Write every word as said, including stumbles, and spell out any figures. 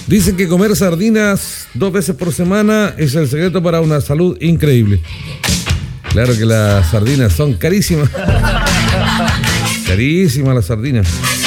Dicen que comer sardinas dos veces por semana es el secreto para una salud increíble. Claro que las sardinas son carísimas. Carísimas las sardinas.